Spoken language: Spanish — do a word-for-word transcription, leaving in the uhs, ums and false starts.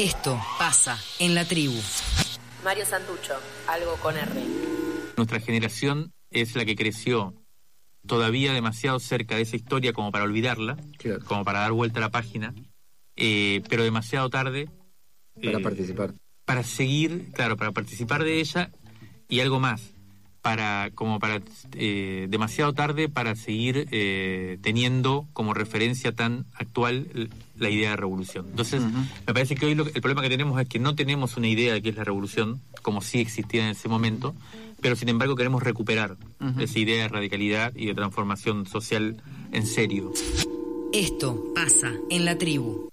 Esto pasa en la tribu. Mario Santucho, algo con R. Nuestra generación es la que creció todavía demasiado cerca de esa historia como para olvidarla, Claro. como para dar vuelta a la página, eh, pero demasiado tarde Para eh, participar. para seguir, claro, para participar de ella, y algo más, para como para eh, demasiado tarde para seguir eh, teniendo como referencia tan actual la idea de revolución. Entonces, uh-huh. me parece que hoy lo, el problema que tenemos es que no tenemos una idea de qué es la revolución, como sí existía en ese momento, pero sin embargo queremos recuperar uh-huh. esa idea de radicalidad y de transformación social en serio. Esto pasa en la tribu.